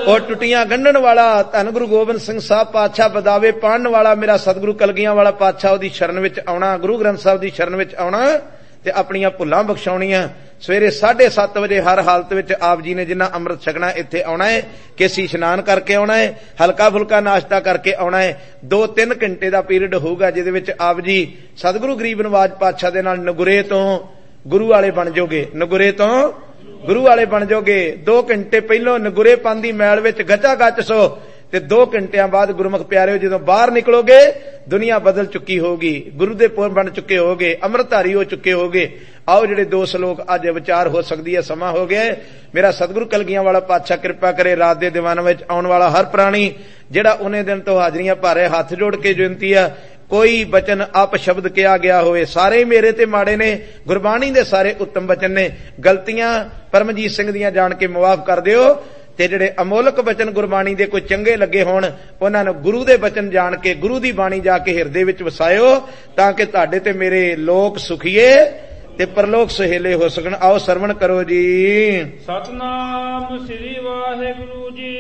ਉਹ ਟੁੱਟੀਆਂ ਗੰਢਣ ਵਾਲਾ ਧੰਨ ਗੁਰੂ ਗੋਬਿੰਦ ਸਿੰਘ ਸਾਹਿਬ ਪਾਤਸ਼ਾਹ ਬਦਾਵੇ ਪਾੜਨ ਵਾਲਾ ਮੇਰਾ ਸਤਿਗੁਰੂ ਕਲਗੀਆਂ ਵਾਲਾ ਪਾਤਸ਼ਾਹ ਉਹਦੀ ਸ਼ਰਨ ਵਿੱਚ ਆਉਣਾ, ਗੁਰੂ ਗ੍ਰੰਥ ਸਾਹਿਬ ਦੀ ਸ਼ਰਨ ਵਿੱਚ ਆਉਣਾ ਤੇ ਆਪਣੀਆਂ ਭੁੱਲਾਂ ਬਖਸ਼ਾਉਣੀਆਂ। ਸਵੇਰੇ 7:30 ਵਜੇ ਹਰ ਹਾਲਤ ਵਿੱਚ ਆਪ ਜੀ ਨੇ ਜਿੰਨਾ ਅੰਮ੍ਰਿਤ ਛਕਣਾ ਇੱਥੇ ਆਉਣਾ ਹੈ, ਕੇਸੀ ਇਸ਼ਨਾਨ ਕਰਕੇ ਆਉਣਾ ਹੈ, ਹਲਕਾ ਫੁਲਕਾ ਨਾਸ਼ਤਾ ਕਰਕੇ ਆਉਣਾ ਹੈ। 2-3 ਘੰਟੇ ਦਾ ਪੀਰੀਅਡ ਹੋਊਗਾ ਜਿਹਦੇ ਵਿੱਚ ਆਪ ਜੀ ਸਤਿਗੁਰੂ ਗਰੀਬ ਨਵਾਜ ਪਾਤਸ਼ਾਹ ਦੇ ਨਾਲ ਨਗੁਰੇ ਤੋਂ ਗੁਰੂ ਵਾਲੇ ਬਣ ਜਾਓਗੇ, ਨਗੁਰੇ ਤੋਂ ਗੁਰੂ ਵਾਲੇ ਬਣ ਜਾਓਗੇ। 2 ਘੰਟੇ ਪਹਿਲੋਂ ਨਗੁਰੇ ਪੰਨ ਦੀ ਮੈਲ ਵਿੱਚ ਗਚਾ ਗਚ ਸੋ ਤੇ 2 ਘੰਟਿਆਂ ਬਾਅਦ ਗੁਰਮੁਖ ਪਿਆਰਿਓ ਜਦੋਂ ਬਾਹਰ ਨਿਕਲੋਗੇ ਦੁਨੀਆ ਬਦਲ ਚੁੱਕੀ ਹੋਗੀ, ਗੁਰੂ ਦੇ ਪੁਰ ਬਣ ਚੁੱਕੇ ਹੋਗੇ, ਅੰਮ੍ਰਿਤਧਾਰੀ ਹੋ ਚੁੱਕੇ ਹੋਗੇ। ਆਓ ਜਿਹੜੇ 2 ਸ਼ਲੋਕ ਅੱਜ ਵਿਚਾਰ ਹੋ ਸਕਦੀ ਹੈ, ਸਮਾਂ ਹੋ ਗਿਆ। ਮੇਰਾ ਸਤਿਗੁਰੂ ਕਲਗੀਆਂ ਵਾਲਾ ਪਾਤਸ਼ਾਹ ਕਿਰਪਾ ਕਰੇ ਰਾਤ ਦੇ ਦੀਵਾਨ ਵਿੱਚ ਆਉਣ ਵਾਲਾ ਹਰ ਪ੍ਰਾਣੀ ਜਿਹੜਾ ਉਹਨੇ ਦਿਨ ਤੋਂ ਹਾਜ਼ਰੀਆਂ ਭਾਰੇ ਹੱਥ ਜੋੜ ਕੇ ਬੇਨਤੀ ਆ, ਕੋਈ ਬਚਨ ਅਪ ਸ਼ਬਦ ਕਿਹਾ ਗਿਆ ਹੋਵੇ, ਸਾਰੇ ਮੇਰੇ ਤੇ ਮਾੜੇ ਨੇ, ਗੁਰਬਾਣੀ ਦੇ ਸਾਰੇ ਉੱਤਮ ਬਚਨ ਨੇ, ਗਲਤੀਆਂ ਪਰਮਜੀਤ ਸਿੰਘ ਦੀਆਂ ਜਾਣ ਕੇ ਮੁਆਫ ਕਰ ਦਿਓ ਤੇ ਜਿਹੜੇ ਅਮੋਲਕ ਬਚਨ ਗੁਰਬਾਣੀ ਦੇ ਕੋਈ ਚੰਗੇ ਲੱਗੇ ਹੋਣ ਉਹਨਾਂ ਨੂੰ ਗੁਰੂ ਦੇ ਬਚਨ ਜਾਣ ਕੇ ਗੁਰੂ ਦੀ ਬਾਣੀ ਜਾ ਕੇ ਹਿਰਦੇ ਵਿੱਚ ਵਸਾਇਓ ਤਾਂ ਕਿ ਤੁਹਾਡੇ ਤੇ ਮੇਰੇ ਲੋਕ ਸੁਖੀਏ ਤੇ ਪਰਲੋਕ ਸੁਹੇਲੇ ਹੋ ਸਕਣ। ਆਓ ਸਰਵਣ ਕਰੋ ਜੀ। ਸਤਨਾਮ ਸ੍ਰੀ ਵਾਹਿਗੁਰੂ ਜੀ।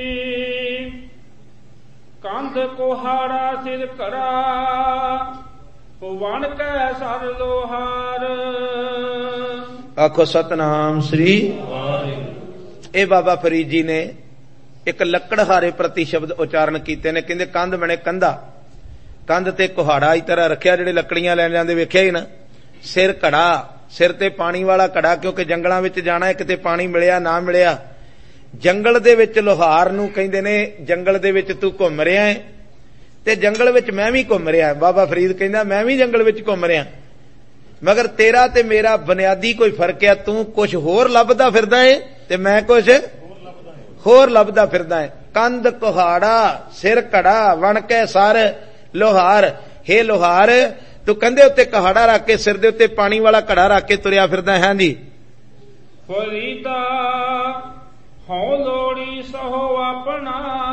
ਕੰਧ ਕੋਹਾੜਾ ਸਿਰ ਕੜਾ ਵਣ ਕੈ ਸਰ ਲੋਹਾਰ। ਆਖੋ ਸਤਨਾਮ ਸ੍ਰੀ ਵਾਹਿਗੁਰੂ। ਇਹ ਬਾਬਾ ਫਰੀਦ ਜੀ ਨੇ ਇੱਕ ਲੱਕੜਹਾਰੇ ਪ੍ਰਤੀ ਸ਼ਬਦ ਉਚਾਰਨ ਕੀਤੇ ਨੇ। ਕਹਿੰਦੇ ਕੰਧ ਬਣੇ ਕੰਧਾ, ਕੰਧ ਤੇ ਕੁਹਾੜਾ ਇਸ ਤਰ੍ਹਾਂ ਰੱਖਿਆ, ਜਿਹੜੇ ਲੱਕੜੀਆਂ ਲੈਣ ਜਾਂਦੇ ਵੇਖਿਆ ਹੀ ਨਾ। ਸਿਰ ਘੜਾ, ਸਿਰ ਤੇ ਪਾਣੀ ਵਾਲਾ ਘੜਾ, ਕਿਉਂਕਿ ਜੰਗਲਾਂ ਵਿੱਚ ਜਾਣਾ ਹੈ, ਕਿਤੇ ਪਾਣੀ ਮਿਲਿਆ ਨਾ ਮਿਲਿਆ। ਜੰਗਲ ਦੇ ਵਿੱਚ ਲੋਹਾਰ ਨੂੰ ਕਹਿੰਦੇ ਨੇ ਜੰਗਲ ਦੇ ਵਿੱਚ ਤੂੰ ਘੁੰਮ ਰਿਹਾ ਹੈ ਤੇ ਜੰਗਲ ਵਿੱਚ ਮੈਂ ਵੀ ਘੁੰਮ ਰਿਹਾ। ਬਾਬਾ ਫਰੀਦ ਕਹਿੰਦਾ ਮੈਂ ਵੀ ਜੰਗਲ ਵਿੱਚ ਘੁੰਮ ਰਿਹਾ, ਮਗਰ ਤੇਰਾ ਤੇ ਮੇਰਾ ਬੁਨਿਆਦੀ ਕੋਈ ਫਰਕ ਹੈ। ਤੂੰ ਕੁਝ ਹੋਰ ਲੱਭਦਾ ਫਿਰਦਾ ਏ ਤੇ ਮੈਂ ਕੁਝ ਹੋਰ ਲੱਭਦਾ ਫਿਰਦਾ ਏ। ਕੰਧ ਕੁਹਾੜਾ ਸਿਰ ਘੜਾ ਵਣ ਕੇ ਸਰ ਲੋਹਾਰ। ਹੇ ਲੋਹਾਰ, ਤੂੰ ਕੰਧੇ ਉੱਤੇ ਕੁਹਾੜਾ ਰੱਖ ਕੇ ਸਿਰ ਦੇ ਉੱਤੇ ਪਾਣੀ ਵਾਲਾ ਘੜਾ ਰੱਖ ਕੇ ਤੁਰਿਆ ਫਿਰਦਾ ਹੈ। ਹਾਂਜੀ ਫਰੀਦਾ ਹਉ ਲੋੜੀ ਸਹੋ ਆਪਣਾ,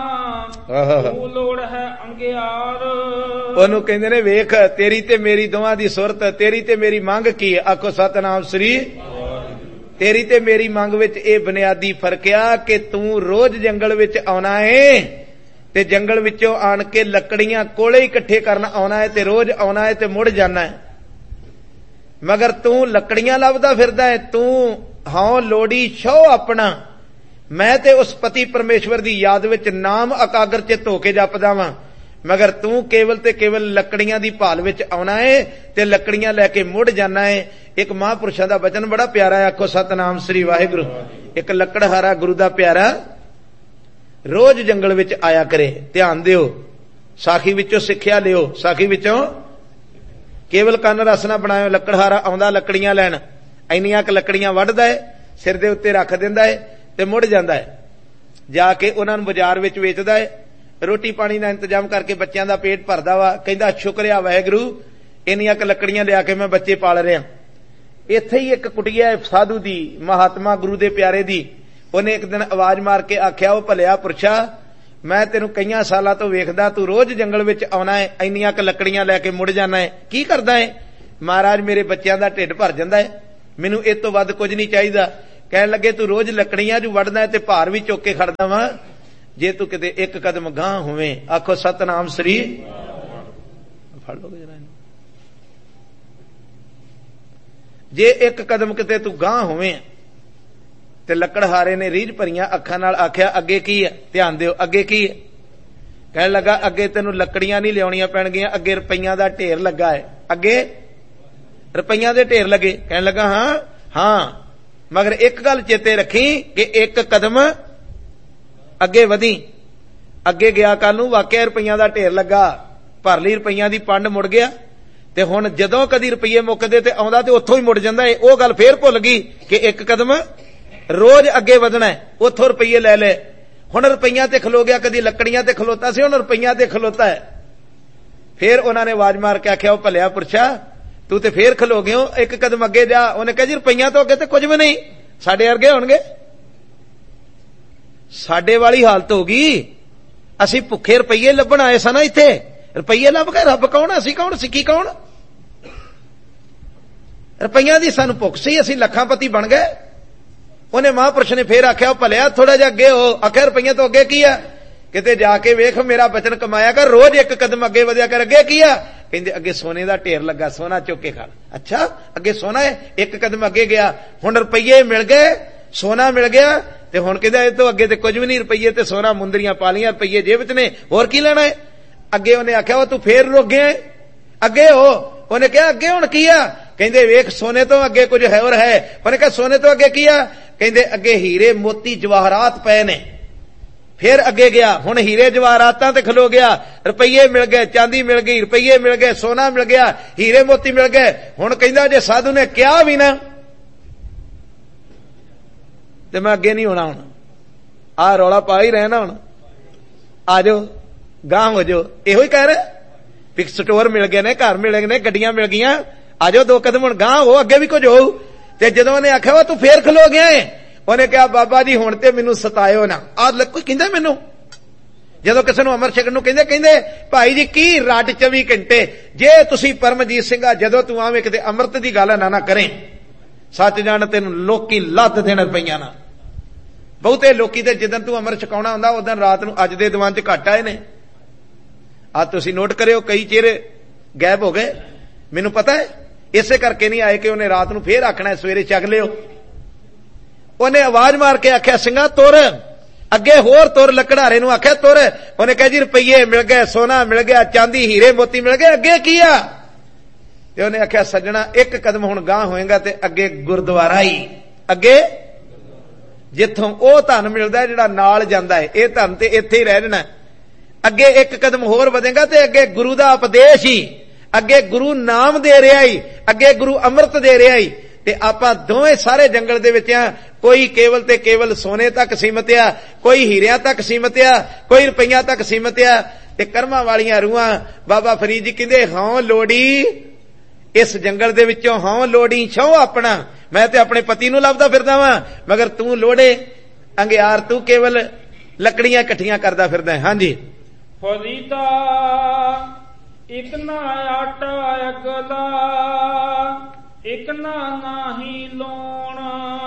ਤੂੰ ਲੋੜ ਹੈ ਅੰਗਿਆਰ। ਉਹਨੂੰ ਕਹਿੰਦੇ ਨੇ ਵੇਖ ਤੇਰੀ ਤੇ ਮੇਰੀ ਦੋਵਾਂ ਦੀ ਸੁਰਤ, ਤੇਰੀ ਤੇ ਮੇਰੀ ਮੰਗ ਕੀ ਹੈ। ਆਖੋ ਸਤਨਾਮ ਸ੍ਰੀ। ਤੇਰੀ ਤੇ ਮੇਰੀ ਮੰਗ ਵਿੱਚ ਇਹ ਬੁਨਿਆਦੀ ਫਰਕ ਆ ਕਿ ਤੂੰ ਰੋਜ਼ ਜੰਗਲ ਵਿੱਚ ਆਉਣਾ ਏ ਤੇ ਜੰਗਲ ਵਿੱਚੋਂ ਆਣ ਕੇ ਲੱਕੜੀਆਂ ਕੋਲੇ ਇਕੱਠੇ ਕਰਨ ਆਉਣਾ ਏ ਤੇ ਰੋਜ਼ ਆਉਣਾ ਏ ਤੇ ਮੁੜ ਜਾਣਾ ਹੈ। ਮਗਰ ਤੂੰ ਲੱਕੜੀਆਂ ਲੱਭਦਾ ਫਿਰਦਾ ਏ। ਤੂੰ ਹਾਂ ਲੋੜੀ ਛੋ ਆਪਣਾ, ਮੈਂ ਤੇ ਉਸ ਪਤੀ ਪਰਮੇਸ਼ਵਰ ਦੀ ਯਾਦ ਵਿੱਚ ਨਾਮ ਇਕਾਗਰ ਚਿੱਤ ਹੋ ਕੇ ਜਪਦਾ ਵਾਂ, ਮਗਰ ਤੂੰ ਕੇਵਲ ਤੇ ਕੇਵਲ ਲੱਕੜੀਆਂ ਦੀ ਭਾਲ ਵਿੱਚ ਆਉਣਾ ਏ ਤੇ ਲੱਕੜੀਆਂ ਲੈ ਕੇ ਮੁੜ ਜਾਣਾ ਏ। ਇੱਕ ਮਹਾਂਪੁਰਸ਼ਾਂ ਦਾ ਬਚਨ ਬੜਾ ਪਿਆਰਾ ਹੈ। ਆਖੋ ਸਤਨਾਮ ਸ੍ਰੀ ਵਾਹਿਗੁਰੂ। ਇੱਕ ਲੱਕੜਹਾਰਾ ਗੁਰੂ ਦਾ ਪਿਆਰਾ ਰੋਜ਼ ਜੰਗਲ ਵਿੱਚ ਆਇਆ ਕਰੇ। ਧਿਆਨ ਦਿਓ, ਸਾਖੀ ਵਿੱਚੋਂ ਸਿੱਖਿਆ ਲਿਓ, ਸਾਖੀ ਵਿੱਚੋਂ ਕੇਵਲ ਕੰਨ ਰਸ ਨਾ ਬਣਾਇਓ। ਲੱਕੜਹਾਰਾ ਆਉਂਦਾ ਲੱਕੜੀਆਂ ਲੈਣ, ਇੰਨੀਆਂ ਕੁ ਲੱਕੜੀਆਂ ਵੱਢਦਾ ਏ, ਸਿਰ ਦੇ ਉੱਤੇ ਰੱਖ ਦਿੰਦਾ ਏ ਤੇ ਮੁੜ ਜਾਂਦਾ ਹੈ। ਜਾ ਕੇ ਉਹਨਾਂ ਨੂੰ ਬਾਜ਼ਾਰ ਵਿੱਚ ਵੇਚਦਾ ਹੈ, ਰੋਟੀ ਪਾਣੀ ਦਾ ਇੰਤਜ਼ਾਮ ਕਰਕੇ ਬੱਚਿਆਂ ਦਾ ਪੇਟ ਭਰਦਾ ਵਾ। ਕਹਿੰਦਾ ਸ਼ੁਕਰਿਆ ਵਾਹਿਗੁਰੂ, ਇੰਨੀਆਂ ਕੁ ਲੱਕੜੀਆਂ ਲਿਆ ਕੇ ਮੈਂ ਬੱਚੇ ਪਾਲ ਰਿਹਾ। ਇੱਥੇ ਹੀ ਇੱਕ ਕੁਟੀਆ ਹੈ ਸਾਧੂ ਦੀ, ਮਹਾਤਮਾ ਗੁਰੂ ਦੇ ਪਿਆਰੇ ਦੀ। ਉਹਨੇ ਇੱਕ ਦਿਨ ਆਵਾਜ਼ ਮਾਰ ਕੇ ਆਖਿਆ, ਉਹ ਭਲਿਆ ਪੁਰਸ਼ਾ, ਮੈਂ ਤੈਨੂੰ ਕਈਆਂ ਸਾਲਾਂ ਤੋਂ ਵੇਖਦਾ, ਤੂੰ ਰੋਜ਼ ਜੰਗਲ ਵਿੱਚ ਆਉਣਾ ਹੈ, ਇੰਨੀਆਂ ਕੁ ਲੱਕੜੀਆਂ ਲੈ ਕੇ ਮੁੜ ਜਾਣਾ ਹੈ, ਕੀ ਕਰਦਾ ਹੈ? ਮਹਾਰਾਜ ਮੇਰੇ ਬੱਚਿਆਂ ਦਾ ਢਿੱਡ ਭਰ ਜਾਂਦਾ ਹੈ, ਮੈਨੂੰ ਇਹ ਤੋਂ ਵੱਧ ਕੁਝ ਨਹੀਂ ਚਾਹੀਦਾ। ਕਹਿਣ ਲੱਗੇ ਤੂੰ ਰੋਜ਼ ਲੱਕੜੀਆਂ ਜੂ ਵੱਢਦਾ ਹੈ ਤੇ ਭਾਰ ਵੀ ਚੁੱਕ ਕੇ ਖੜਦਾ ਵਾ, ਜੇ ਤੂੰ ਕਿਤੇ ਇੱਕ ਕਦਮ ਗਾਂਹ ਹੋਵੇਂ। ਆਖੋ ਸਤਨਾਮ ਸ੍ਰੀ। ਫੜ ਲਓਗੇ ਜਰਾ, ਜੇ ਇੱਕ ਕਦਮ ਕਿਤੇ ਤੂੰ ਗਾਂਹ ਹੋਵੇਂ। ਤੇ ਲੱਕੜਹਾਰੇ ਨੇ ਰੀਝ ਭਰੀਆਂ ਅੱਖਾਂ ਨਾਲ ਆਖਿਆ, ਅੱਗੇ ਕੀ ਹੈ? ਧਿਆਨ ਦਿਓ, ਅੱਗੇ ਕੀ ਹੈ? ਕਹਿਣ ਲੱਗਾ, ਅੱਗੇ ਤੈਨੂੰ ਲੱਕੜੀਆਂ ਨਹੀਂ ਲਿਆਉਣੀਆਂ ਪੈਣਗੀਆਂ, ਅੱਗੇ ਰੁਪਈਆਂ ਦਾ ਢੇਰ ਲੱਗਾ ਹੈ। ਅੱਗੇ ਰੁਪਈਆਂ ਦੇ ਢੇਰ ਲੱਗੇ। ਕਹਿਣ ਲੱਗਾ, ਹਾਂ ਹਾਂ, ਮਗਰ ਇੱਕ ਗੱਲ ਚੇਤੇ ਰੱਖੀ ਕਿ ਇੱਕ ਕਦਮ ਅੱਗੇ ਵਧੀ। ਅੱਗੇ ਗਿਆ ਕੱਲ ਨੂੰ ਵਾਕਿਆ ਰੁਪਈਆਂ ਦਾ ਢੇਰ ਲੱਗਾ, ਭਰ ਲਈ ਰੁਪਈਆਂ ਦੀ ਪੰਡ, ਮੁੜ ਗਿਆ। ਤੇ ਹੁਣ ਜਦੋਂ ਕਦੀ ਰੁਪਈਏ ਮੁੱਕਦੇ ਤੇ ਆਉਂਦਾ ਤੇ ਉੱਥੋਂ ਹੀ ਮੁੜ ਜਾਂਦਾ ਹੈ। ਉਹ ਗੱਲ ਫੇਰ ਭੁੱਲ ਗਈ ਕਿ ਇੱਕ ਕਦਮ ਰੋਜ਼ ਅੱਗੇ ਵਧਣਾ ਹੈ, ਉੱਥੋਂ ਰੁਪਈਏ ਲੈ ਲਏ। ਹੁਣ ਰੁਪਈਆਂ ਤੇ ਖਲੋ ਗਿਆ, ਕਦੀ ਲੱਕੜੀਆਂ ਤੇ ਖਲੋਤਾ ਸੀ, ਹੁਣ ਰੁਪਈਆਂ ਤੇ ਖਲੋਤਾ ਹੈ। ਫੇਰ ਉਹਨਾਂ ਨੇ ਆਵਾਜ਼ ਮਾਰ ਕੇ ਆਖਿਆ, ਉਹ ਭਲਿਆ ਪੁਰਸ਼ਾ, ਤੂੰ ਤੇ ਫੇਰ ਖਲੋ ਗਿਓ, ਇੱਕ ਕਦਮ ਅੱਗੇ ਜਾ। ਉਹਨੇ ਕਿਹਾ, ਜੀ ਰੁਪਈਆਂ ਤੋਂ ਅੱਗੇ ਤੇ ਕੁਝ ਵੀ ਨਹੀਂ, ਸਾਡੇ ਵਰਗੇ ਹੋਣਗੇ। ਸਾਡੇ ਵਾਲੀ ਹਾਲਤ ਹੋ ਗਈ, ਅਸੀਂ ਭੁੱਖੇ ਰੁਪਈਏ ਲੱਭਣ ਆਏ ਸਾਂ ਨਾ ਇੱਥੇ, ਰੁਪਈਏ ਲੱਭ ਕੇ ਰੱਬ ਕੌਣ, ਅਸੀਂ ਕੌਣ, ਸਿੱਖੀ ਕੌਣ? ਰੁਪਈਆਂ ਦੀ ਸਾਨੂੰ ਭੁੱਖ ਸੀ, ਅਸੀਂ ਲੱਖਾਂਪਤੀ ਬਣ ਗਏ। ਉਹਨੇ ਮਹਾਂਪੁਰਸ਼ ਨੇ ਫੇਰ ਆਖਿਆ, ਉਹ ਭਲਿਆ ਥੋੜਾ ਜਿਹਾ ਅੱਗੇ ਹੋ। ਆਖਿਆ ਰੁਪਈਆ ਤੋਂ ਅੱਗੇ ਕੀ ਆ? ਕਿਤੇ ਜਾ ਕੇ ਵੇਖ, ਮੇਰਾ ਬਚਨ ਕਮਾਇਆ ਕਰ, ਰੋਜ਼ ਇੱਕ ਕਦਮ ਅੱਗੇ ਵਧਿਆ ਕਰ। ਅੱਗੇ ਕੀ ਆ? ਕਹਿੰਦੇ ਅੱਗੇ ਸੋਨੇ ਦਾ ਢੇਰ ਲੱਗਾ, ਸੋਨਾ ਚੁੱਕ ਕੇ ਖਾ। ਅੱਛਾ, ਅੱਗੇ ਸੋਨਾ ਹੈ? ਇੱਕ ਕਦਮ ਅੱਗੇ ਗਿਆ, ਹੁਣ ਰੁਪਈਏ ਮਿਲ ਗਏ, ਸੋਨਾ ਮਿਲ ਗਿਆ, ਤੇ ਹੁਣ ਕਹਿੰਦਾ ਇਹ ਤੋਂ ਅੱਗੇ ਤੇ ਕੁਝ ਵੀ ਨਹੀਂ, ਰੁਪਈਏ ਤੇ ਸੋਨਾ ਮੁੰਦਰੀਆਂ ਪਾ ਲੀਆਂ, ਰੁਪਈਏ ਜੇਬ ਚ ਨੇ, ਹੋਰ ਕੀ ਲੈਣਾ ਹੈ? ਅੱਗੇ ਉਹਨੇ ਆਖਿਆ, ਉਹ ਤੂੰ ਫੇਰ ਰੁਕ ਗਿਆ, ਅੱਗੇ ਹੋ। ਉਹਨੇ ਕਿਹਾ ਅੱਗੇ ਹੁਣ ਕੀ ਆ? ਕਹਿੰਦੇ ਵੇਖ, ਸੋਨੇ ਤੋਂ ਅੱਗੇ ਕੁਝ ਹੈ ਹੋਰ ਹੈ। ਉਹਨੇ ਕਿਹਾ ਸੋਨੇ ਤੋਂ ਅੱਗੇ ਕੀ ਆ? ਕਹਿੰਦੇ ਅੱਗੇ ਹੀਰੇ ਮੋਤੀ ਜਵਾਹਰਾਤ ਪਏ ਨੇ। ਫੇਰ ਅੱਗੇ ਗਿਆ, ਹੁਣ ਹੀਰੇ ਜਵਾਹਰਾਤਾਂ ਤੇ ਖਲੋ ਗਿਆ, ਰੁਪਈਏ ਮਿਲ ਗਏ, ਚਾਂਦੀ ਮਿਲ ਗਈ, ਰੁਪਈਏ ਮਿਲ ਗਏ, ਸੋਨਾ ਮਿਲ ਗਿਆ, ਹੀਰੇ ਮੋਤੀ ਮਿਲ ਗਏ। ਹੁਣ ਕਹਿੰਦਾ ਜੇ ਸਾਧੂ ਨੇ ਕਿਹਾ ਵੀ ਨਾ ਤੇ ਮੈਂ ਅੱਗੇ ਨਹੀਂ ਹੋਣਾ, ਹੁਣ ਆਹ ਰੌਲਾ ਪਾ ਹੀ ਰਹਿਣਾ, ਹੁਣ ਆ ਜਾਓ ਗਾਂਹ ਹੋ ਜਾਓ। ਇਹੋ ਹੀ ਕਹਿ ਰਿਹਾ, ਪਿਕ ਸਟੋਰ ਮਿਲ ਗਏ ਨੇ, ਘਰ ਮਿਲ ਗਏ ਨੇ, ਗੱਡੀਆਂ ਮਿਲ ਗਈਆਂ, ਆ ਜਾਓ 2 ਕਦਮ ਹੁਣ ਗਾਂਹ ਹੋ, ਅੱਗੇ ਵੀ ਕੁਝ ਹੋਊ। ਤੇ ਜਦੋਂ ਉਹਨੇ ਆਖਿਆ ਵਾ ਤੂੰ ਫੇਰ ਖਲੋ ਗਿਆ ਏ, ਉਹਨੇ ਕਿਹਾ ਬਾਬਾ ਜੀ ਹੁਣ ਤੇ ਮੈਨੂੰ ਸਤਾਇਓ ਨਾ। ਆਹ ਕੋਈ ਕਹਿੰਦਾ ਮੈਨੂੰ, ਜਦੋਂ ਕਿਸੇ ਨੂੰ ਅਮਰ ਛਕਣ ਨੂੰ ਕਹਿੰਦੇ ਭਾਈ ਜੀ ਕੀ ਰੱਟ 24 ਘੰਟੇ, ਜੇ ਤੁਸੀਂ ਪਰਮਜੀਤ ਸਿੰਘਾ ਜਦੋਂ ਤੂੰ ਆਵੇਂ ਕਿਤੇ ਅੰਮ੍ਰਿਤ ਦੀ ਗੱਲ ਨਾ ਕਰੇ, ਸੱਚ ਜਾਣ ਤੈਨੂੰ ਲੋਕੀ ਲੱਤ ਦੇਣ ਰੁਪਈਆ ਨਾ। ਬਹੁਤੇ ਲੋਕੀ ਤੇ ਜਿੱਦਣ ਤੂੰ ਅਮਰ ਛਕਾਉਣਾ ਹੁੰਦਾ ਉਦੋਂ ਰਾਤ ਨੂੰ ਅੱਜ ਦੇ ਦੀਵਾਨ ਚ ਘੱਟ ਆਏ ਨੇ। ਆ ਤੁਸੀਂ ਨੋਟ ਕਰਿਓ, ਕਈ ਚਿਹਰੇ ਗਾਇਬ ਹੋ ਗਏ। ਮੈਨੂੰ ਪਤਾ ਹੈ ਇਸੇ ਕਰਕੇ ਨਹੀਂ ਆਏ ਕਿ ਉਹਨੇ ਰਾਤ ਨੂੰ ਫੇਰ ਆਖਣਾ ਸਵੇਰੇ ਚੱਕ ਲਿਓ। ਉਹਨੇ ਆਵਾਜ਼ ਮਾਰ ਕੇ ਆਖਿਆ ਸਿੰਘਾ ਤੁਰ ਅੱਗੇ, ਹੋਰ ਤੁਰ। ਲੱਕੜਾਰੇ ਨੂੰ ਆਖਿਆ ਤੁਰ। ਉਹਨੇ ਕਿਹਾ ਜੀ ਰੁਪਈਏ ਮਿਲ ਗਏ, ਸੋਨਾ ਮਿਲ ਗਿਆ, ਚਾਂਦੀ ਹੀਰੇ ਮੋਤੀ ਮਿਲ ਗਏ, ਅੱਗੇ ਕੀ ਆ? ਤੇ ਉਹਨੇ ਆਖਿਆ ਸੱਜਣਾ ਇੱਕ ਕਦਮ ਹੁਣ ਗਾਂਹ ਹੋਏਗਾ ਤੇ ਅੱਗੇ ਗੁਰਦੁਆਰਾ ਹੀ, ਅੱਗੇ ਜਿੱਥੋਂ ਉਹ ਧਨ ਮਿਲਦਾ ਜਿਹੜਾ ਨਾਲ ਜਾਂਦਾ ਹੈ, ਇਹ ਧਨ ਤੇ ਇੱਥੇ ਹੀ ਰਹਿ ਜਾਣਾ। ਅੱਗੇ ਇੱਕ ਕਦਮ ਹੋਰ ਵਧੇਗਾ ਤੇ ਅੱਗੇ ਗੁਰੂ ਦਾ ਉਪਦੇਸ਼ ਹੀ, ਅੱਗੇ ਗੁਰੂ ਨਾਮ ਦੇ ਰਿਹਾ ਹੀ, ਅੱਗੇ ਗੁਰੂ ਅੰਮ੍ਰਿਤ ਦੇ ਰਿਹਾ ਹੀ। ਤੇ ਆਪਾਂ ਦੋਵੇਂ ਸਾਰੇ ਜੰਗਲ ਦੇ ਵਿੱਚ ਆ, ਕੋਈ ਕੇਵਲ ਤੇ ਕੇਵਲ ਸੋਨੇ ਤੱਕ ਸੀਮਤ ਆ, ਕੋਈ ਹੀਰਿਆਂ ਤੱਕ ਸੀਮਤ ਆ, ਕੋਈ ਰੁਪਈਆਂ ਤੱਕ ਸੀਮਤ ਆ। ਤੇ ਕਰਮਾਂ ਵਾਲੀਆਂ ਰੂਹਾਂ ਬਾਬਾ ਫਰੀਦ ਜੀ ਕਹਿੰਦੇ ਹਾਂ ਲੋੜੀ ਇਸ ਜੰਗਲ ਦੇ ਵਿੱਚੋਂ, ਹਾਂ ਲੋੜੀ ਛੋ ਆਪਣਾ। ਮੈਂ ਤੇ ਆਪਣੇ ਪਤੀ ਨੂੰ ਲੱਭਦਾ ਫਿਰਦਾ ਵਾਂ, ਮਗਰ ਤੂੰ ਲੋੜੇ ਅੰਗਿਆਰ, ਤੂੰ ਕੇਵਲ ਲੱਕੜੀਆਂ ਇਕੱਠੀਆਂ ਕਰਦਾ ਫਿਰਦਾ। ਹਾਂਜੀ, ਫਰੀਦਾ ਇਕ ਨਾ ਆਟਾ ਅਗਲਾ, ਇਕ ਨਾ ਨਾਹੀ ਲੋਣ।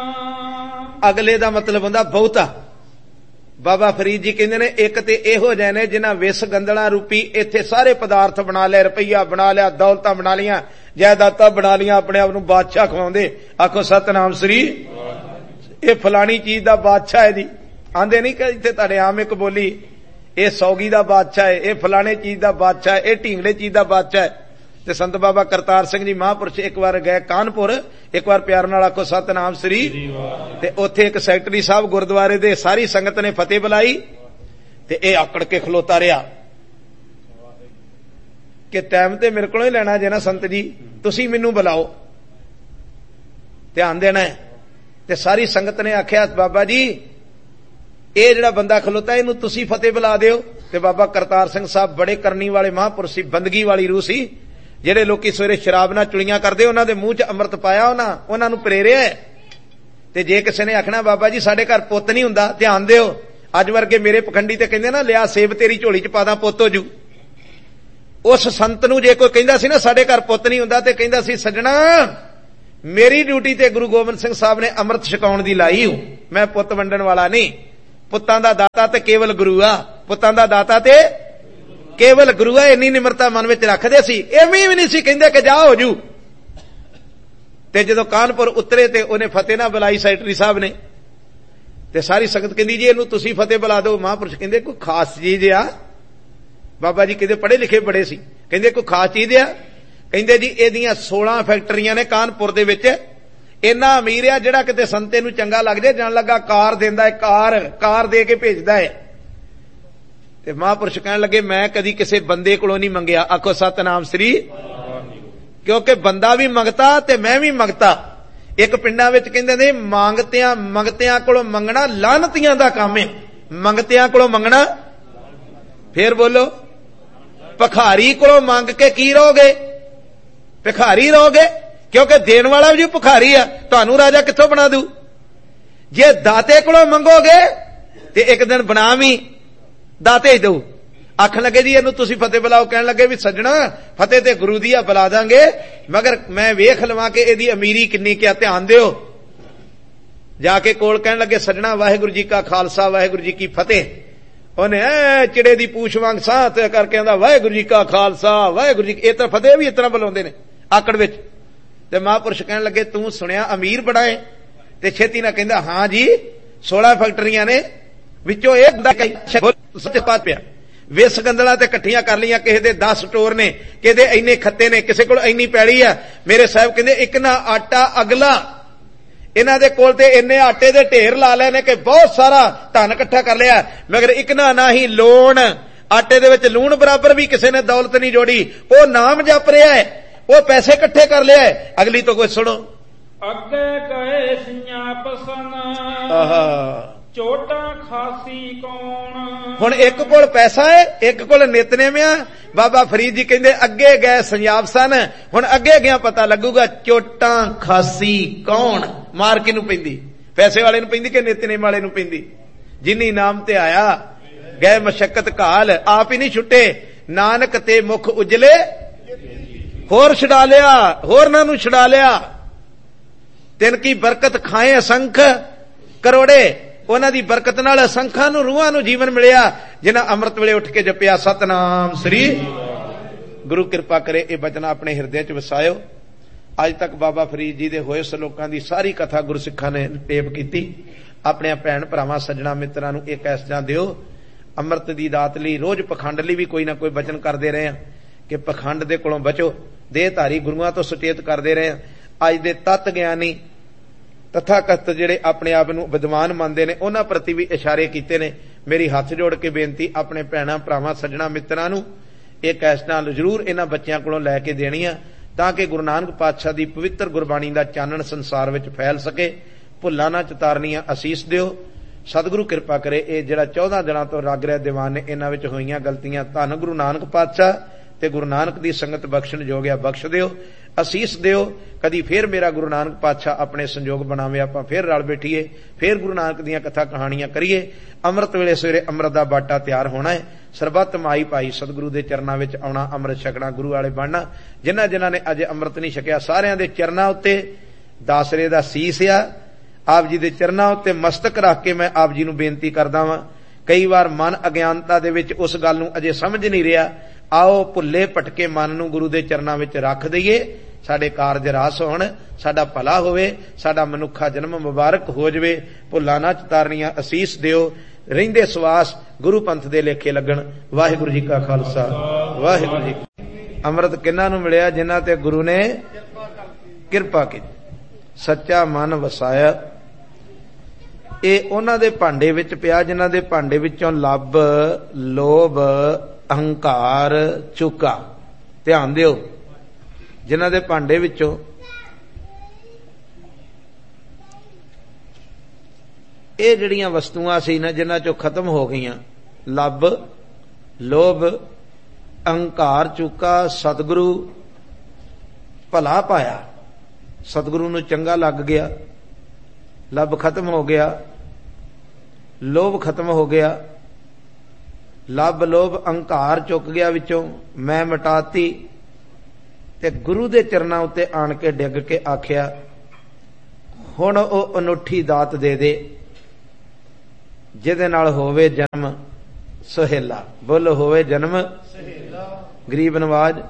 ਅਗਲੇ ਦਾ ਮਤਲਬ ਹੁੰਦਾ ਬਹੁਤਾ। ਬਾਬਾ ਫਰੀਦ ਜੀ ਕਹਿੰਦੇ ਨੇ ਇੱਕ ਤੇ ਇਹੋ ਜਿਹੇ ਨੇ ਜਿਨ੍ਹਾਂ ਵਿਸ ਗੰਦਲਾਂ ਰੂਪੀ ਇੱਥੇ ਸਾਰੇ ਪਦਾਰਥ ਬਣਾ ਲਏ, ਰੁਪਈਆ ਬਣਾ ਲਿਆ, ਦੌਲਤਾਂ ਬਣਾ ਲੀਆਂ, ਜਾਇਦਾਦਾਂ ਬਣਾ ਲੀਆਂ, ਆਪਣੇ ਆਪ ਨੂੰ ਬਾਦਸ਼ਾਹ ਖਵਾਉਂਦੇ। ਆਖੋ ਸਤਨਾਮ ਸ੍ਰੀ, ਇਹ ਫਲਾਣੀ ਚੀਜ਼ ਦਾ ਬਾਦਸ਼ਾਹ ਹੈ ਜੀ। ਆਂਦੇ ਨਹੀਂ ਕਿ ਇੱਥੇ ਤੁਹਾਡੇ ਆਮ ਇੱਕ ਬੋਲੀ, ਇਹ ਸੌਗੀ ਦਾ ਬਾਦਸ਼ਾਹ ਹੈ, ਇਹ ਫਲਾਣੇ ਚੀਜ਼ ਦਾ ਬਾਦਸ਼ਾਹ ਹੈ, ਇਹ ਢੀਂਗੜੇ ਚੀਜ਼ ਦਾ ਬਾਦਸ਼ਾਹ ਹੈ। ਤੇ ਸੰਤ ਬਾਬਾ ਕਰਤਾਰ ਸਿੰਘ ਜੀ ਮਹਾਂਪੁਰਸ਼ ਇੱਕ ਵਾਰ ਗਏ ਕਾਨਪੁਰ, ਇੱਕ ਵਾਰ ਪਿਆਰ ਨਾਲ ਆਖੋ ਸਤਨਾਮ ਸ੍ਰੀ। ਤੇ ਉੱਥੇ ਇੱਕ ਸੈਕਟਰੀ ਸਾਹਿਬ ਗੁਰਦੁਆਰੇ ਦੇ ਸਾਰੀ ਸੰਗਤ ਨੇ ਫਤਿਹ ਬੁਲਾਈ ਤੇ ਇਹ ਆਕੜ ਕੇ ਖਲੋਤਾ ਰਿਹਾ ਕਿ ਟਾਈਮ ਤੇ ਮੇਰੇ ਕੋਲੋਂ ਹੀ ਲੈਣਾ ਜੇ ਨਾ ਸੰਤ ਜੀ, ਤੁਸੀਂ ਮੈਨੂੰ ਬੁਲਾਓ, ਧਿਆਨ ਦੇਣਾ ਹੈ। ਤੇ ਸਾਰੀ ਸੰਗਤ ਨੇ ਆਖਿਆ ਬਾਬਾ ਜੀ ਇਹ ਜਿਹੜਾ ਬੰਦਾ ਖਲੋਤਾ ਇਹਨੂੰ ਤੁਸੀਂ ਫਤਿਹ ਬੁਲਾ ਦਿਓ। ਤੇ ਬਾਬਾ ਕਰਤਾਰ ਸਿੰਘ ਸਾਹਿਬ ਬੜੇ ਕਰਨੀ ਵਾਲੇ ਮਹਾਂਪੁਰਸ਼ ਸੀ, ਬੰਦਗੀ ਵਾਲੀ ਰੂਹ ਸੀ। ਜਿਹੜੇ ਲੋਕੀ ਸਵੇਰੇ ਸ਼ਰਾਬ ਨਾਲ ਚੁਲੀਆਂ ਕਰਦੇ ਉਹਨਾਂ ਦੇ ਮੂੰਹ 'ਚ ਅੰਮ੍ਰਿਤ ਪਾਇਆ, ਉਹਨਾਂ ਨੂੰ ਪ੍ਰੇਰਿਆ। ਤੇ ਜੇ ਕਿਸੇ ਨੇ ਆਖਣਾ ਬਾਬਾ ਜੀ ਸਾਡੇ ਘਰ ਪੁੱਤ ਨਹੀਂ ਹੁੰਦਾ, ਧਿਆਨ ਦਿਓ, ਅੱਜ ਵਰਗੇ ਮੇਰੇ ਪਖੰਡੀ ਤੇ ਕਹਿੰਦੇ ਨਾ ਲਿਆ ਸੇਬ ਤੇਰੀ ਝੋਲੀ 'ਚ ਪਾ ਦਾਂ ਪੁੱਤ ਹੋ ਜੂ। ਉਸ ਸੰਤ ਨੂੰ ਜੇ ਕੋਈ ਕਹਿੰਦਾ ਸੀ ਨਾ ਸਾਡੇ ਘਰ ਪੁੱਤ ਨਹੀਂ ਹੁੰਦਾ, ਤੇ ਕਹਿੰਦਾ ਸੀ ਸੱਜਣਾ ਮੇਰੀ ਡਿਊਟੀ ਤੇ ਗੁਰੂ ਗੋਬਿੰਦ ਸਿੰਘ ਸਾਹਿਬ ਨੇ ਅੰਮ੍ਰਿਤ ਛਕਾਉਣ ਦੀ ਲਾਈ ਹੂੰ, ਮੈਂ ਪੁੱਤ ਵੰਡਣ ਵਾਲਾ ਨਹੀਂ। ਪੁੱਤਾਂ ਦਾ ਦਾਤਾ ਤੇ ਕੇਵਲ ਗੁਰੂ ਆ, ਪੁੱਤਾਂ ਦਾ ਦਾਤਾ ਤੇ ਕੇਵਲ ਗੁਰੂ ਆ। ਇੰਨੀ ਨਿਮਰਤਾ ਮਨ ਵਿੱਚ ਰੱਖਦੇ ਸੀ, ਐਵੇਂ ਵੀ ਨਹੀਂ ਸੀ ਕਹਿੰਦੇ ਕਿ ਜਾ ਹੋ ਜੂ। ਤੇ ਜਦੋਂ ਕਾਨਪੁਰ ਉਤਰੇ ਤੇ ਉਹਨੇ ਫਤਿਹ ਨਾ ਬੁਲਾਈ ਸੈਕਟਰੀ ਸਾਹਿਬ ਨੇ, ਤੇ ਸਾਰੀ ਸੰਗਤ ਕਹਿੰਦੀ ਜੀ ਇਹਨੂੰ ਤੁਸੀਂ ਫਤਿਹ ਬੁਲਾ ਦਿਓ। ਮਹਾਂਪੁਰਸ਼ ਕਹਿੰਦੇ ਕੋਈ ਖਾਸ ਚੀਜ਼ ਆ? ਬਾਬਾ ਜੀ ਕਿਤੇ ਪੜ੍ਹੇ ਲਿਖੇ ਬੜੇ ਸੀ, ਕਹਿੰਦੇ ਕੋਈ ਖਾਸ ਚੀਜ਼ ਆ? ਕਹਿੰਦੇ ਜੀ ਇਹਦੀਆਂ 16 ਫੈਕਟਰੀਆਂ ਨੇ ਕਾਨਪੁਰ ਦੇ ਵਿੱਚ, ਇੰਨਾ ਅਮੀਰ ਆ ਜਿਹੜਾ ਕਿਤੇ ਸੰਤੇ ਨੂੰ ਚੰਗਾ ਲੱਗ ਜਾਏ ਜਾਣ ਲੱਗਾ ਕਾਰ ਦਿੰਦਾ ਹੈ, ਕਾਰ ਦੇ ਕੇ ਭੇਜਦਾ ਹੈ। ਤੇ ਮਹਾਂਪੁਰਸ਼ ਕਹਿਣ ਲੱਗੇ ਮੈਂ ਕਦੀ ਕਿਸੇ ਬੰਦੇ ਕੋਲੋਂ ਨਹੀਂ ਮੰਗਿਆ। ਆਖੋ ਸਤਨਾਮ ਸ੍ਰੀ। ਕਿਉਂਕਿ ਬੰਦਾ ਵੀ ਮੰਗਤਾ ਤੇ ਮੈਂ ਵੀ ਮੰਗਤਾ। ਇੱਕ ਪਿੰਡਾਂ ਵਿੱਚ ਕਹਿੰਦੇ ਨੇ ਮੰਗਤਿਆਂ ਕੋਲੋਂ ਮੰਗਣਾ ਲਾਹਨਤੀਆਂ ਦਾ ਕੰਮ ਹੈ। ਮੰਗਤਿਆਂ ਕੋਲੋਂ ਮੰਗਣਾ, ਫੇਰ ਬੋਲੋ, ਭਿਖਾਰੀ ਕੋਲੋਂ ਮੰਗ ਕੇ ਕੀ ਰਹੋਗੇ? ਭਿਖਾਰੀ ਰਹੋਗੇ, ਕਿਉਂਕਿ ਦੇਣ ਵਾਲਾ ਵੀ ਭਿਖਾਰੀ ਆ। ਤੁਹਾਨੂੰ ਰਾਜਾ ਕਿੱਥੋਂ ਬਣਾ ਦੂ? ਜੇ ਦਾਤੇ ਕੋਲੋਂ ਮੰਗੋਗੇ ਤੇ ਇੱਕ ਦਿਨ ਬਣਾ ਵੀ ਦਾਤੇ ਹੀ ਦਊ। ਆਖਣ ਲੱਗੇ ਜੀ ਇਹਨੂੰ ਤੁਸੀਂ ਫਤਿਹ ਬੁਲਾਓ। ਕਹਿਣ ਲੱਗੇ ਵੀ ਸੱਜਣਾ ਫਤਿਹ ਤੇ ਗੁਰੂ ਦੀ ਆ ਬੁਲਾ ਦਾਂਗੇ, ਮਗਰ ਮੈਂ ਵੇਖ ਲਵਾਂ ਕਿ ਇਹਦੀ ਅਮੀਰੀ ਕਿੰਨੀ, ਕਿਆ ਧਿਆਨ ਦਿਓ। 16 ਫੈਕਟਰੀਆਂ ਨੇ ਕਾਨਪੁਰ ਦੇ ਵਿੱਚ, ਇੰਨਾ ਅਮੀਰ ਆ ਜਿਹੜਾ ਕਿਤੇ ਸੰਤੇ ਨੂੰ ਚੰਗਾ ਲੱਗ ਜਾਏ ਜਾਣ ਲੱਗਾ ਕਾਰ ਦਿੰਦਾ ਹੈ, ਕਾਰ ਦੇ ਕੇ ਭੇਜਦਾ ਹੈ। ਤੇ ਮਹਾਂਪੁਰਸ਼ ਕਹਿਣ ਲੱਗੇ ਮੈਂ ਕਦੀ ਕਿਸੇ ਬੰਦੇ ਕੋਲੋਂ ਨਹੀਂ ਮੰਗਿਆ। ਆਖੋ ਸਤਨਾਮ ਸ੍ਰੀ। ਕਿਉਂਕਿ ਬੰਦਾ ਵੀ ਮੰਗਤਾ ਤੇ ਮੈਂ ਵੀ ਮੰਗਤਾ। जाके कोल कहन लगे सजना वाहिगुरू जी का खालसा वाहिगुरू जी की फतेह। उन्हें चिड़े दी पूछ वांग साह करके आंदा वाहिगुरू जी का खालसा वाहिगुरू जी। इस तरह फतेह भी इतना बुलाते ने आकड़ विच। ते महापुरुष कहन लगे तू सुनिया अमीर बड़ा है? ते छेती ना कहंदा हां जी 16 फैक्टरियां ने विचों एक पात पिया विस गंदला ते कट्ठियां कर लिया। किसी दे 10 स्टोर ने, किसी दे इन्ने खत्ते ने, किसी कोल इन्नी पैली है। मेरे साहब कहंदे एक ना आटा अगला इन्हां दे कोल ते इन्ने आटे दे ढेर ला लए ने कि बहुत सारा धन इकट्ठा कर लिया, मगर एक ना ही लोन आटे दे विच लूण बराबर भी किसी ने दौलत नहीं जोड़ी। वो नाम जप रहा है, वो पैसे इकट्ठे कर लिया है। अगली तो कोई सुनो अगे गए सियापसन चोटा खासी कौन। हुण एक कोल पैसा है, एक कोल नितनेम आ। बाबा फरीद जी कहंदे अगे गए संजाब सन, हुण अगे गया पता लगूगा चोटा खासी कौन। मार किनू पैंदी? पैसे वाले नू पैंदी कि नितनेम वाले नू पैंदी? जिन्नी नाम ते आया गए मशक्कत घाल आप ही नहीं छुट्टे। नानक ते मुख उजले होर छड़ा लिया, होर ना नू छड़ा लिया। तिन की बरकत खाए असंख करोड़े, उन्हां दी बरकत नाल असंखां नू रूहां नू जीवन मिलिया जिन्हां अमृत वेले उठ के जपिया सतनाम श्री। गुरु कृपा करे ये बचन अपने हिरदे च वसायो। अज तक बाबा फरीद जी दे होए सलोकां दी सारी कथा गुरसिखां ने टेप कीती। अपने भैन भरावां सज्जणा मित्रां नू एक ऐसा दिओ। अमृत दी दात लई रोज पखंड लई भी कोई ना कोई बचन करदे रहे कि पखंड दे कोलों बचो। देहधारी गुरुआं तो सुचेत करदे रहे। अज दे तत्त ज्ञानी तथाकथित जिहड़े अपने आप नूं विद्वान मनदे ने उन्हां प्रति भी इशारे कीते ने। मेरी हाथ जोड़ के बेनती अपने भैणां भरावां सज्जणा मित्रां नूं एक ऐसा जरूर इन्हां बच्चियां कोलों लैके देनी आ ताकि गुरु नानक पातशाह दी पवित्र गुरबाणी दा चानण संसार विच फैल सके। भुल्लां ना चतारनियां असीस दिओ। सतगुरु कृपा करे ये जिहड़ा 14 दिनां तो रागरे दीवान ने इन्हां विच होईयां गलतियां धन गुरु नानक पातशाह ते गुरु नानक दी संगत बख्शण जोगिया बख्श दिओ, असीस दिओ। कदी फिर मेरा गुरु नानक पातशाह अपने संजोग बनावे, आपां फिर रल बैठीए, फिर गुरु नानक दीयां कथा कहानियां करिए। अमृत वेले सवेरे अमृत दा बाटा तैयार होना है। सरबत माई भाई सतगुरु दे चरनां विच आउणा, अमृत छकणा, गुरु वाले बनना। जिन्हां जिन्हां ने अजे अमृत नहीं छकिया सारियां दे चरनां उत्ते दासरे दा सीस आ। आप जी दे चरनां उत्ते मस्तक रख के मैं आप जी नूं बेनती करदा वां। कई बार मन अज्ञानता दे विच उस गल नूं अजे समझ नहीं रिहा। आओ भुल्ले भटके मन नूं गुरु दे चरनां विच रख दईए। साडे कारज रास होण, साडा भला होवे, साडा मनुखा जन्म मुबारक हो जावे। भुल्लां ना चतारनियां असीस दिओ। रहिंदे सवास गुरु पंथ दे लेखे लगण। वाहिगुरू जी का खालसा वाहिगुरू जी। अमृत किन्हां नूं मिलिया? जिन्हां ते गुरु ने किरपा की, सच्चा मन वसाया। ये उन्हां दे भांडे विच पिया जिन्हां दे भांडे विचों लभ, लोभ, अहंकार चुका। ध्यान दिओ, जिन्हां दे भांडे विचों ये जिहड़ियां वस्तुआं सी ना जिन्हां चों खत्म हो गईयां, लभ, लोभ, अहंकार चुका। सतगुरु भला पाया, सतगुरु नूं चंगा लग गया, लभ खत्म हो गया, लोभ खत्म हो गया, लभ लोभ अहंकार चुक गया विचों, मैं मिटाती ते गुरु दे चरनां उत्ते आण के डिग के आखिया हुण ओ अनूठी दात दे दे जिहदे नाल होवे जन्म सुहेला। बोलो होवे जन्म सुहेला। गरीब नवाज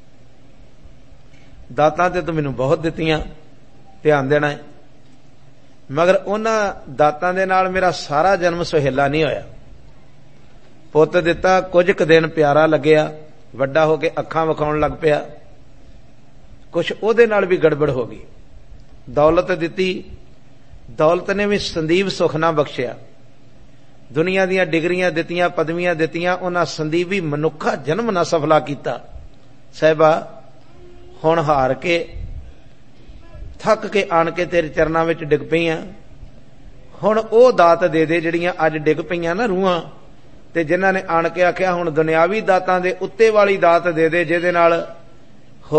दातां ते तूं मैनूं बहुत दित्तियां, ध्यान देना है, मगर उन्हां दातां दे नाल मेरा सारा जन्म सुहेला नहीं होया। पुੱਤ दिता, कुछ क दिन प्यारा लग्या, वड्डा हो के अखां विखाउण लग पिया, कुछ ओहदे नाल भी गड़बड़ हो गई। दौलत दिती, दौलत ने भी संदीप सुख ना बख्शिया। दुनिया दीयां डिग्रियां दित्तियां, पदवियां दित्तियां, उन्हां संदीपी मनुखा जन्म ना सफला कीता। साहिबा हुण हार के थक के आण के तेरे चरनां विच डिग पईआं। हुण ओह दात दे दे जिहड़ियां अज डिग पईआं ना रूहां, ते जिन्हां ने आण के आख्या हुण दुनियावी दातां दे उत्ते वाली दात दे दे जिहदे नाल